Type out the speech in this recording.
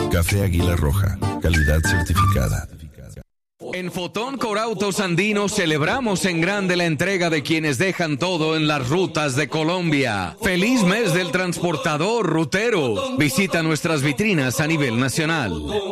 Café Águila Roja, calidad certificada. En Fotón Corautos Andinos celebramos en grande la entrega de quienes dejan todo en las rutas de Colombia. ¡Feliz mes del transportador rutero! Visita nuestras vitrinas a nivel nacional.